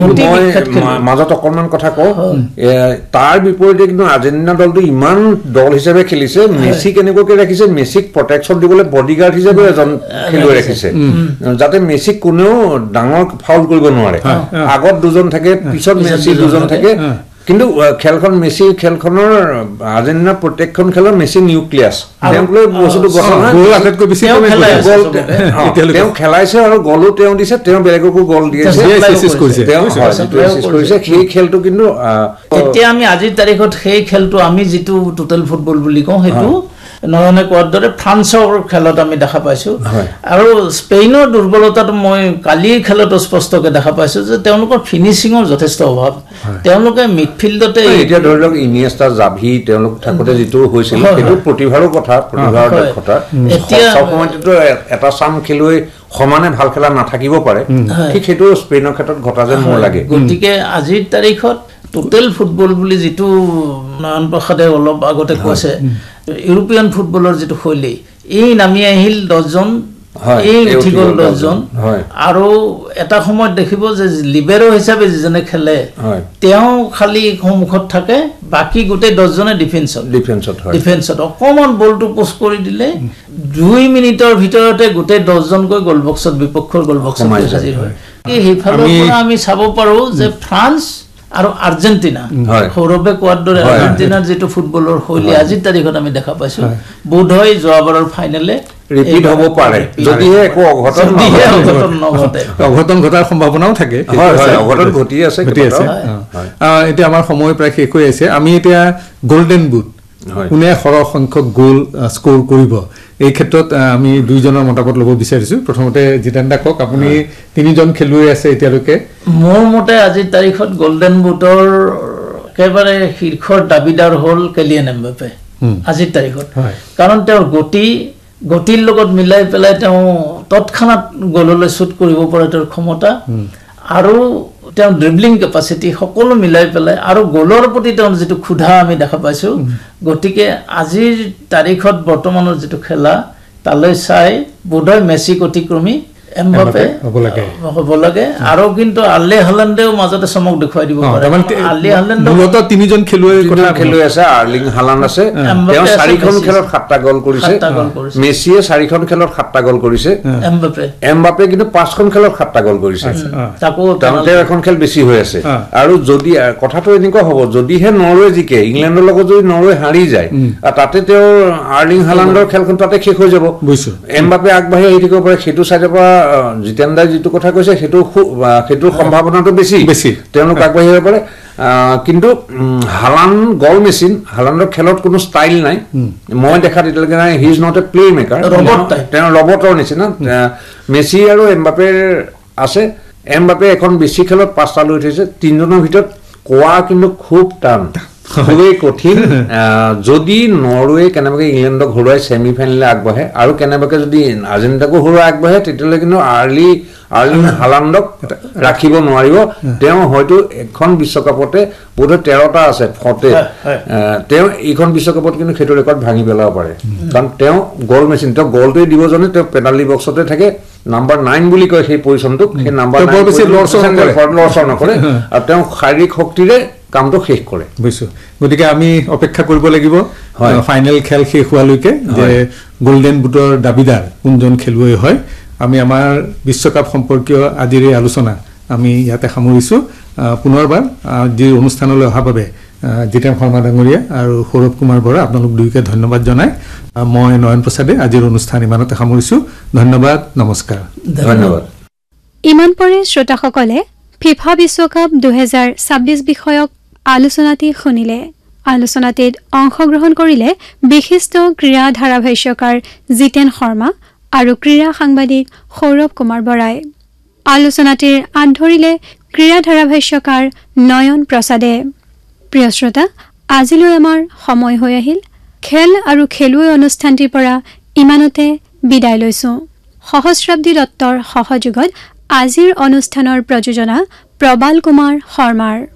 মাজত অকণমান কথা কওঁ তাৰ বিপৰীতে কিন্তু আৰ্জেণ্টিনা দলটো ইমান দল হিচাপে খেলিছে মেছি কেনেকুৱাকৈ ৰাখিছে মেছিক প্ৰটেকশ্যন দিবলৈ বডিগাৰ্ড হিচাপে এজন খেলুৱৈ ৰাখিছে যাতে মেছিক কোনেও ডাঙৰ ফাউল কৰিব নোৱাৰে আগত দুজন থাকে পিছত মেছি দুজন থাকে কিন্তু খেলখন মেছি খেলখনৰ আৰ্জেণ্টিনাৰ প্ৰত্যেকখন খেলৰ মেছি নিউক্লিয়াছ তেওঁলোকে বস্তুটো গঠন আটাইতকৈ বেছি তেওঁ খেলাইছে আৰু গলো তেওঁ দিছে তেওঁ বেলেগকো গল দিয়েছে সেই খেলটো কিন্তু এতিয়া আমি আজিৰ তাৰিখত সেই খেলটো আমি যিটো টোটেল ফুটবল বুলি কওঁ সেইটো নয়নে কোৱাৰ দৰে ফ্ৰান্সৰ খেলত আমি দেখা পাইছোঁ আৰু স্পেইনৰ দুৰ্বলতাটো মই কালিৰ খেলত স্পষ্টকৈ দেখা পাইছোঁ যে তেওঁলোকৰ ফিনিচিঙৰ যথেষ্ট অভাৱ তেওঁলোকে মিডফিল্ডতে এতিয়া ধৰি লওক ইনিয়েষ্টা জাভি তেওঁলোক থাকোঁতে যিটো হৈছিল সেইটো প্ৰতিভাৰো কথা প্ৰতিভাৰ দক্ষতা এতিয়া সময়তো এটা চাম খেলুৱৈ সমানে ভাল খেলা নাথাকিব পাৰে ঠিক সেইটো স্পেইনৰ ক্ষেত্ৰত ঘটা যেন মোৰ লাগে গতিকে আজিৰ তাৰিখত টোটেল ফুটবল বুলি যিটো নয়ন প্ৰসাদে অলপ আগতে কৈছে ইউৰোপিয়ান ফুটবলৰ যিটো শৈলী এই নামি আহিল 10 জন এই উঠি গ'ল 10 জন আৰু এটা সময়ত দেখিব যে লিবেৰো হিচাপে যিজনে খেলে তেওঁ খালি সন্মুখত থাকে বাকি গোটেই 10 জনে ডিফেন্সত অকমান বলটো পোষ্ট কৰি দিলে 2 মিনিটৰ ভিতৰতে গোটেই 10 জন গৈ গোল বক্সত বিপক্ষৰ গোল বক্সত হাজিৰ হয় এইফালৰ পৰা আমি চাব পাৰো যে ফ্ৰান্স আৰু আৰ্জেণ্টিনা সৌৰভে কোৱাৰ দৰে আৰ্জেণ্টিনাৰ যিটো ফুটবলৰ শৈলী আজিৰ তাৰিখত আমি দেখা পাইছোঁ বোধহয় যোৱাবাৰৰ ফাইনেলে ৰিপিট হ'ব পাৰে যদিহে একো অঘটন ঘটাৰ সম্ভাৱনাও থাকে অঘটন ঘটি আছে এতিয়া আমাৰ সময় প্ৰায় শেষ হৈ আছে আমি এতিয়া গোল্ডেন বুট কোনে সৰহ সংখ্যক গোল স্ক'ৰ কৰিব এই ক্ষেত্ৰত আমি দুইজনৰ মতামত ল'ব বিচাৰিছোঁ প্ৰথমতে জিতেন দা কওক আপুনি 3 জন খেলুৱৈ আছে এতিয়ালৈকে মোৰ মতে আজিৰ তাৰিখত গোল্ডেন বুটৰ একেবাৰে শীৰ্ষৰ দাবীদাৰ হ'ল কেলিয়ান এমবাপে আজিৰ তাৰিখত কাৰণ তেওঁৰ গতিৰ লগত মিলাই পেলাই তেওঁ তৎক্ষণাত গললৈ শ্বুট কৰিব পৰা তেওঁৰ ক্ষমতা আৰু তেওঁৰ ড্ৰিবলিং কেপাচিটি সকলো মিলাই পেলাই আৰু গলৰ প্ৰতি তেওঁৰ যিটো ক্ষুধা আমি দেখা পাইছোঁ গতিকে আজিৰ তাৰিখত বৰ্তমানৰ যিটো খেলা তালৈ চাই বোধহয় মেছি অতিক্ৰমী এমবাপে হ'ব লাগে আৰু কিন্তু আৰ্লি হালাণ্ডেও মাজতে চমক দেখুৱাই দিব পাৰে আৰ্লি হালাণ্ড মূলত 3 জন খেলুৱৈ আছে আৰ্লিং হালাণ্ড আছে তেওঁ 4খন খেলত 7টা গল কৰিছে মেছিয়ে 4খন খেলত 7টা গল কৰিছে এমবাপে কিন্তু 5খন খেলত 7টা গল কৰিছে তাকো তেওঁ এখন খেল বেছি হৈ আছে আৰু যদি কথাটো এনেকুৱা হ'ব যদিহে নৰৱে জিকে ইংলেণ্ডৰ লগত যদি নৰৱে হাৰি যায় তাতে তেওঁ আৰ্লিং হালাণ্ডৰ খেলখন তাতে শেষ হৈ যাব এমবাপে আগবাঢ়ি আহি থাকিব পাৰে সেইটো চাইডৰ পৰা জিতেন দাই যিটো কথা কৈছে সেইটোৰ সম্ভাৱনাটো বেছি তেওঁলোক আগবাঢ়ি আহিব পাৰে কিন্তু হালাণ্ড গল মেচিন হালাণ্ডৰ খেলত কোনো ষ্টাইল নাই মই দেখাত এতিয়ালৈকে নাই he is not a play maker তেওঁ ৰবটৰ নিচিনা মেছি আৰু এমবাপেৰ আছে এমবাপে এখন বেছি খেলত 5টা লৈ উঠিছে 3 জনৰ ভিতৰত কোৱা কিন্তু খুব টান খুবেই কঠিন যদি নৰৱে কেনেবাকৈ ইংলেণ্ডক হৰুৱাই ছেমি ফাইনেলে আগবাঢ়ে আৰু কেনেবাকৈ যদি আৰ্জেণ্টিনাকো হৰুৱাই আগবাঢ়ে তেতিয়াহ'লে কিন্তু আৰ্লিং হালাণ্ডক ৰাখিব নোৱাৰিব তেওঁ হয়তো এখন বিশ্বকাপতে বোধহয় 13টা আছে ফতে তেওঁ এইখন বিশ্বকাপত কিন্তু সেইটো ৰেকৰ্ড ভাঙি পেলাব পাৰে কাৰণ তেওঁ গল মেচিন তেওঁ গলটোৱে দিব জানে তেওঁ পেনাল্টি বক্সতে থাকে নাম্বাৰ 9 বুলি কয় সেই পজিশ্যনটোক সেই নাম্বাৰ 9 বেছি লৰচৰ নকৰে আৰু তেওঁ শাৰীৰিক শক্তিৰে কামটো শেষ কৰে বুজিছোঁ গতিকে আমি অপেক্ষা কৰিব লাগিব ফাইনেল খেল শেষ হোৱালৈকে যে গোল্ডেন বুটৰ দাবীদাৰ কোনজন খেলুৱৈ হয় আমি আমাৰ বিশ্বকাপ সম্পৰ্কীয় আজিৰ এই আলোচনা আমি ইয়াতে সামৰিছোঁ পুনৰবাৰ আজিৰ অনুষ্ঠানলৈ অহাৰ বাবে জিতেন শৰ্মা ডাঙৰীয়া আৰু সৌৰভ কুমাৰ বৰা আপোনালোক দুয়োকে ধন্যবাদ জনাই মই নয়ন প্ৰসাদে আজিৰ অনুষ্ঠান ইমানতে সামৰিছোঁ ধন্যবাদ নমস্কাৰ ধন্যবাদ ইমান পৰে শ্ৰোতাসকলে ফিফা বিশ্বকাপ 2026 বিষয়ক আলোচনাটি শুনিলে আলোচনাটিত অংশগ্ৰহণ কৰিলে বিশিষ্ট ক্ৰীড়া ধাৰাভাষ্যকাৰ জিতেন শৰ্মা আৰু ক্ৰীড়া সাংবাদিক সৌৰভ কুমাৰ বৰাই আলোচনাটিৰ আঁত ধৰিলে ক্ৰীড়া ধাৰাভাষ্যকাৰ নয়ন প্ৰসাদে প্ৰিয় শ্ৰোতা আজিলৈ আমাৰ সময় হৈ আহিল খেল আৰু খেলুৱৈ অনুষ্ঠানটিৰ পৰা ইমানতে বিদায় লৈছোঁ সহস্ৰাব্দী দত্তৰ সহযোগত আজিৰ অনুষ্ঠানৰ প্ৰযোজনা প্ৰবাল কুমাৰ শৰ্মাৰ